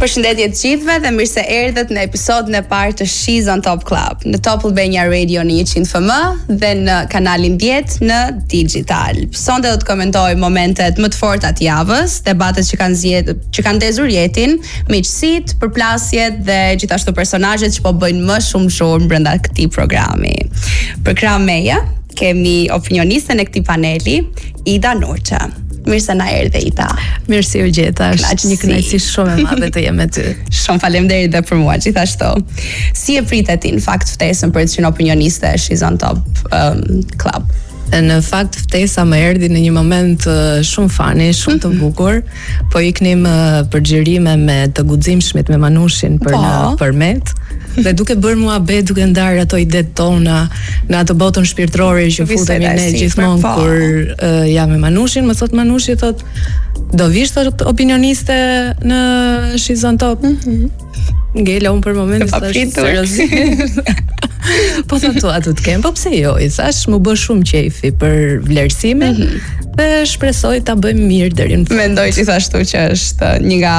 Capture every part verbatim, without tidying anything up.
Përshëndetje të gjithëve dhe mirë se erdhët në episodin e parë të She's on Top Club në Top Albania Radio në njëqind F M dhe në kanalin djetë në Digital. Sonte do të komentoj momentet më të forta të javës, debatet që kanë zgjedhur, që kanë ndezur jetin, miqësitë, përplasjet dhe gjithashtu personazhet që po bëjnë më shumë shumë brenda këtij programi. Për krah meja kemi opinionistën e këtij paneli, Ida Nurça. Mirë se na erdhe Ida. Mirë se u gjeta, është një kënaqësi shumë e madhe të jem me ty. Shumë faleminderit dhe për mua gjithashtu. Si e pritet ti në fakt ftesën për të qenë opinioniste e She's on Top um, Club? Në fakt ftesa më erdhi në një moment uh, shumë fani, shumë të bukur, po iknim uh, përgjërime me të guximshmit me Manushin për po. Në përmet. Dhe duke bërë muhabet, duke ndarë ato idet tona në atë botën shpirtërore që futemi ne gjithmonë po. Kur uh, jam me Manushin, më thot Manushi, thot, do vish thot opinioniste në She's on Top. Mm-hmm. Ngela unë për moment thash seriozisht. Po thatu atë të kem, po pse jo, i thash, më bë shumë qefi për vlerësimin, mm-hmm. dhe shpresoj ta bëjmë mirë deri në fund. Mendoj gjithashtu që është një nga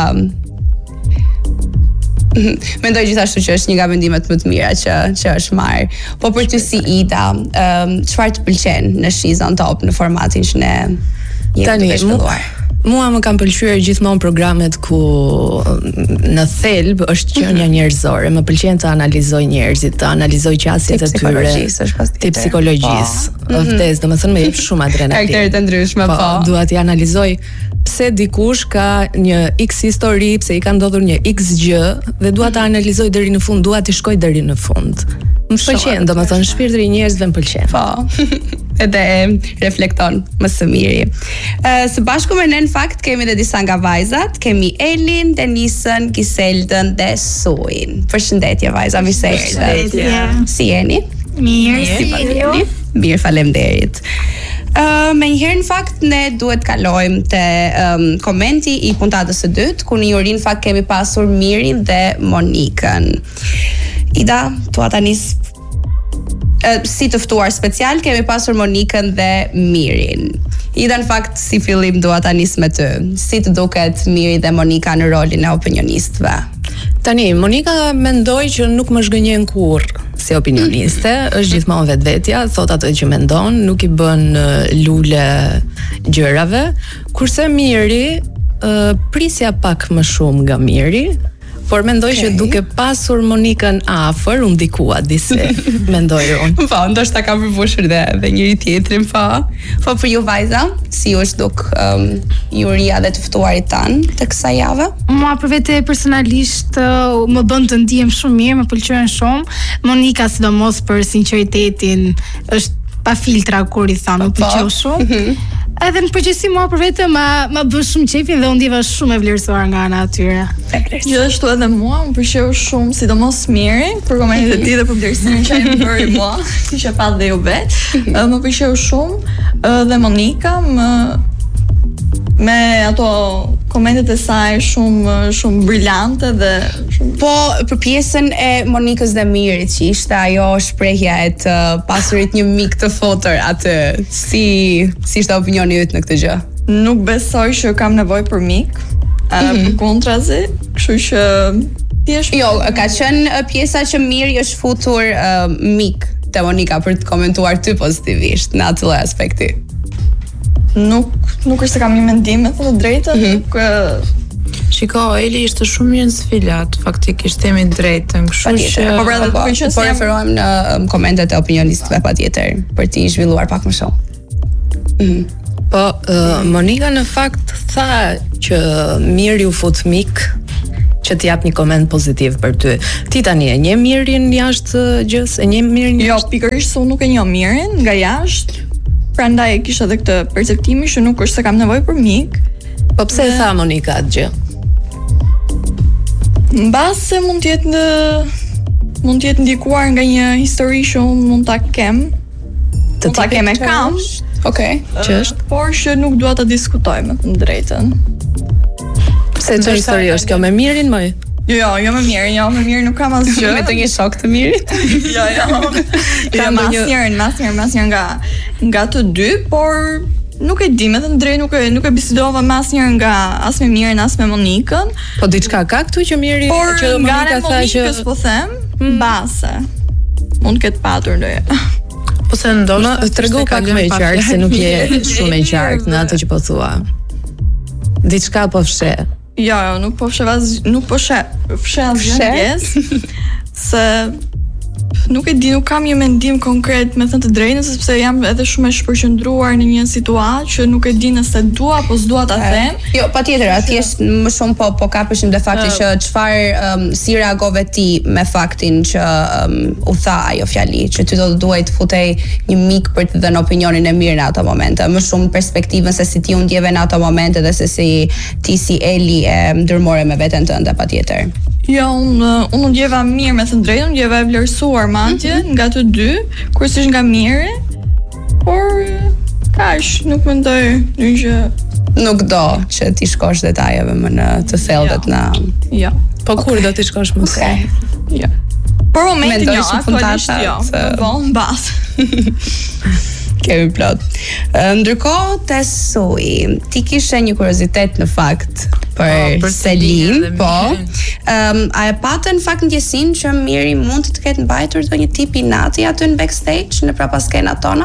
Mendoj gjithashtu që është një nga vendimet më të mira që që është marrë. Po për ty si Ida, um, çfarë të pëlqen në She's on Top në formatin që ne jemi të shpëlluar? Mua më kanë pëlqyer gjithmonë programet ku në thelb është qenia njerëzore. Më pëlqen të analizoj njerëzit, të analizoj qasjet e tyre. Ti psikologjisë. Vdes, domethënë më jep shumë adrenalinë. Karakteret e ndryshme, po. Po, dua t'i analizoj pse dikush ka një X histori, pse i ka ndodhur një X gjë dhe dua ta analizoj deri në fund, dua t'i shkoj deri në fund. Më pëlqen, domethënë shpirtri i njerëzve më pëlqen. Po. Edhe reflekton më së miri. Uh, së bashku me ne në fakt kemi dhe disa nga vajzat, kemi Elin, Denisën, Kiseldën dhe Suin. Përshëndetje vajza, mirë se erdhët. Si jeni? Mirë, si jeni? Mirë, faleminderit. Uh, me njëherë në fakt ne duhet kalojmë te um, komenti i puntatës së dytë, ku në juri në fakt kemi pasur Mirin dhe Monikën. Ida, tua ta nis uh, si të ftuar special kemi pasur Monikën dhe Mirin. Ida në fakt si fillim dua ta nis me ty. Si të duket Miri dhe Monika në rolin e opinionistëve? Tani, Monika mendoj që nuk më zhgënjen kurrë si opinioniste, është gjithmonë vetvetja, thot atë që mendon, nuk i bën uh, lule gjërave, kurse Miri uh, prisja pak më shumë nga Miri, por mendoj okay. që duke pasur Monikën afër, u ndikua disi, mendoj unë. Po, ndoshta ka përbushur dhe, dhe njëri tjetrin, po. Po për ju vajza, si është duk um, juria dhe të ftuarit tanë të kësaj jave? Mua për vete personalisht uh, më bën të ndihem shumë mirë, më pëlqen shumë. Monika sidomos për sinqeritetin, është pa filtra kur i tha, më pëlqeu shumë. Mm-hmm. Edhe në përgjithësi mua për vete më më bën shumë qefi dhe unë ndjeva shumë e vlerësuar nga ana e tyre. Gjithashtu edhe mua më pëlqeu shumë, sidomos Miri, për komentet e tij dhe për vlerësimin që ai më bëri mua, kisha pa dhe ju vet. Më pëlqeu shumë dhe Monika më me ato komentet e saj shumë shumë brillante dhe shumë... Po për pjesën e Monikës dhe Mirit që ishte ajo shprehja e të pasurit një mik të fotër atë, si si ishte opinioni yt në këtë gjë? Nuk besoj që kam nevojë për mik, mm-hmm. për kontrazi, kështu që thjesht jo, ka qenë pjesa që Miri është futur uh, mik te Monika për të komentuar ty pozitivisht në atë lloj aspekti. Nuk nuk është se kam një mendim, me të drejtën, mm-hmm. nuk Shiko, Eli ishte shumë mirë në sfilat, faktikisht themi drejtën, kështu që po pra po, po, po referohem në um, komentet e opinionistëve patjetër për t'i zhvilluar pak më shumë. Mm-hmm. Po uh, Monika në fakt tha që mirë ju fut mik që të jap një koment pozitiv për ty. Ti tani e njeh Mirin jashtë gjës, e njeh Mirin jashtë? Jo, pikërisht unë nuk e njoh Mirin nga jashtë. Prandaj kisha edhe këtë perceptimin që nuk është se kam nevojë për mik. Po pse e tha Monika atë gjë? Mbase mund të jetë në mund të jetë ndikuar nga një histori që unë mund ta kem. Të ta kem e kam. Okej, që është, por që nuk dua ta diskutoj me të drejtën. Pse çfarë histori është kjo me Mirin më? Jo, jo, jo me Mirin, jo, me Mirin nuk kam asgjë. Me të një shok të Mirit? Jo, jo. Kam asnjërin, asnjërin, asnjërin nga nga të dy, por nuk e di, me të drejtë nuk e nuk e bisedova me asnjërin nga as me Mirin as me Monikën. Po diçka ka këtu që Miri por që Monika tha që Monikës po them, mm. base. Mund të ketë patur ndonjë. Po se ndoshta më trego pak më qartë se nuk je shumë e qartë në atë që po thua. Diçka po fshe. Jo, jo, nuk po fshe, nuk po fshe, fshe asgjë. Se nuk e di, nuk kam një mendim konkret me thënë të drejtën, sepse jam edhe shumë e shpërqendruar në një situatë që nuk e di nëse dua apo s'dua ta them. Jo, patjetër, atje është më shumë po po kapeshim dhe fakti që çfarë um, si reagove ti me faktin që um, u tha ajo fjali, që ty do të duhej të futej një mik për të dhënë opinionin e mirë në ato momente, më shumë perspektivën se si ti u ndjeve në ato momente dhe se si ti si Eli e ndërmore me veten tënde, patjetër. Jo, unë unë ndjeva mirë me thënë drejtën, ndjeva e vlerësuar madje mm-hmm. nga të dy, kurse nga Miri, por kaq, nuk mendoj një gjë. Nuk do që ti shkosh detajeve më në të thellët na. Jo. Po kur okay. do ti shkosh më së? Jo. Por momentin jo, aktualisht jo. Po, mbas. Kemi plot. Ndërkohë te Sui, ti kishe një kuriozitet në fakt për, oh, për Selin, po. Um, a e patë në fakt ndjesin që Miri mund të ketë mbajtur ndonjë tip inati aty në backstage në prapaskenat tona?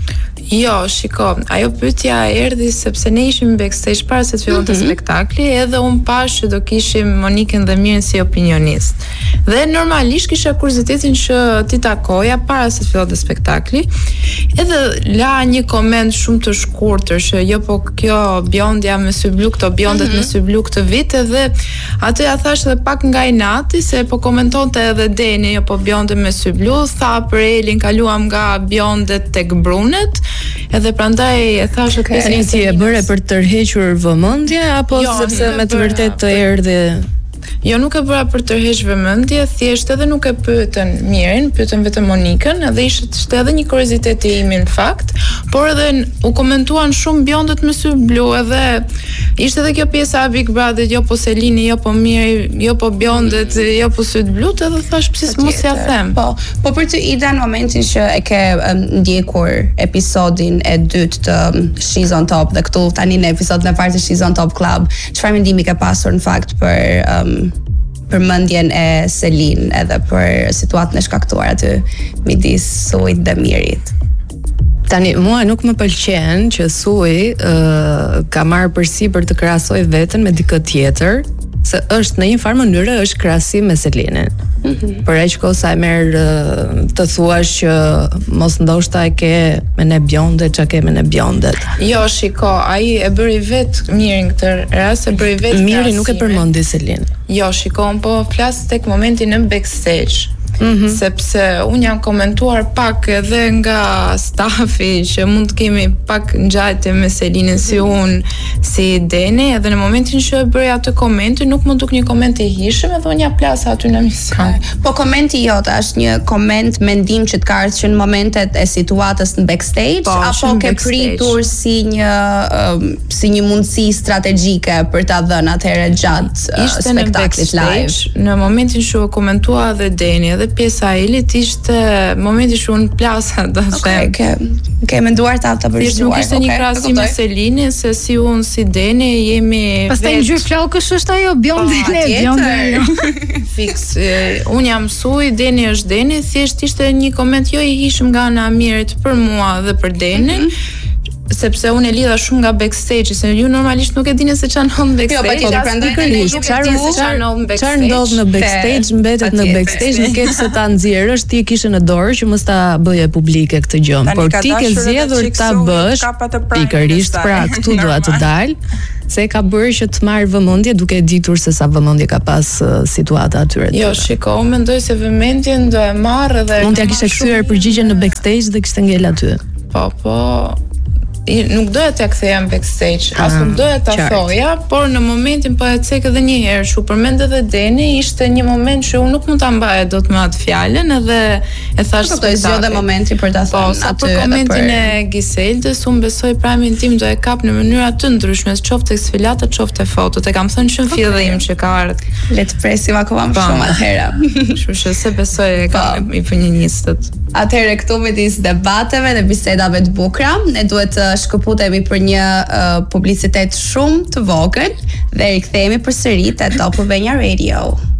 Jo, shiko, ajo pyetja erdhi sepse ne ishim backstage para se të fillonte mm -hmm. spektakli, edhe un pash që do kishim Monikën dhe Mirin si opinionist. Dhe normalisht kisha kuriozitetin që ti takoja para se të fillonte spektakli. Edhe la një koment shumë të shkurtër që jo po kjo bjondja me sy blu, këto bjondet mm -hmm. me sy blu këtë vit, edhe atë ja thash edhe pak nga inati se po komentonte edhe Deni, jo po bjonde me sy blu, tha për Elin kaluam nga bjondet tek brunet. Edhe prandaj e thash okay. Tani ti e bëre për të tërhequr vëmendje apo jo, sepse me të vërtetë të erdhi? Jo, nuk e bëra për të tërhequr vëmendje, thjesht edhe nuk e pyetën Mirin, pyetën vetëm Monikën, edhe ishte edhe një kuriozitet i imi në fakt, por edhe u komentuan shumë bjondet me sy blu, edhe ishte edhe kjo pjesa e Big Brotherit, jo po Selini, jo po Miri, jo po bjondet, jo po syt blut, edhe thash pse mos ja them. Po, po për të ida në momentin që e ke um, ndjekur episodin e dytë të um, She's on Top dhe këtu tani në episodin e parë të She's on Top Club, çfarë mendimi ke pasur në fakt për um, për mendjen e Selin edhe për situatën e shkaktuar aty midis Suit dhe Mirit? Tani, mua nuk më pëlqen që Sui uh, ka marrë përsipër të krahasoj veten me dikë tjetër, se është në një farë mënyrë është krahasim me Selinin. Mm -hmm. Për aq kohë sa e merr uh, të thuash që mos ndoshta e ke me ne bjondet, çka ke me ne bjondet. Jo, shiko, ai e bëri vet Mirin këtë rast, e bëri vet. Miri nuk e përmendi Selin. Jo, shiko, po flas tek momenti në backstage. Mm -hmm. Sepse unë jam komentuar pak edhe nga stafi që mund të kemi pak ngjajtje me Selinën si unë, si Deni, edhe në momentin që e bëri atë komentin nuk më duk një koment i hishëm, edhe unë ja plasa aty në mision. Po komenti jote është një koment mendim që të ka ardhur në momentet e situatës në backstage, po, apo ke pritur si një um, si një mundësi strategjike për ta dhënë atëherë gjatë uh, spektaklit live? Në momentin që u komentua edhe Deni, edhe pjesa e Elit ishte momenti që unë plasa të them. Okej, ke, ke menduar ta ta përshkruar. Nuk ishte një krahasim me Selinin, se si unë si Deni jemi pastaj në gjyq flokësh është ajo bjondën e bjondën. Fiks, unë jam Sui, Deni është Deni, thjesht ishte një koment jo i hishëm nga ana e Mirit për mua dhe për Denin. Mm -hmm. Sepse unë e lidha shumë nga backstage, se ju normalisht nuk e dini se çfarë ndodh në backstage. Jo, patjetër, prandaj çfarë çfarë ndodh në backstage, mbetet në backstage, nuk ke se ta nxjerrësh, ti e kishe në dorë që mos ta bëje publike këtë gjë, por ti ke zgjedhur ta bësh pikërisht pra këtu dua të dal, se ka bërë që të marrë vëmendje duke ditur se sa vëmendje ka pas uh, situata atyre. Jo, shiko, unë mendoj se vëmendjen do e marrë dhe mund t'ja kishe kthyer përgjigjen në backstage dhe kishte ngel aty. Po, po. Nuk doja t'ja ktheja në backstage, as nuk doja ta thoja, por në momentin po e cek edhe një herë, që u përmend edhe Deni, ishte një moment që unë nuk mund ta mbaja dot me atë fjalën, edhe e thash se do të zgjodhe momentin për ta thënë aty. Po, për komentin e Giseldes, unë besoj pramin tim do e kap në mënyra të ndryshme, qoftë tek sfilata, qoftë fotot. E kam thënë që në fillim që ka ardhur. Le të presim akoma më shumë atëherë. Kështu që se besoj e kam i opinionistët. Atëherë këtu midis debateve dhe bisedave të bukura, ne duhet të shkëputemi për një uh, publicitet shumë të vogël dhe rikthehemi përsëri te Top Albania Radio.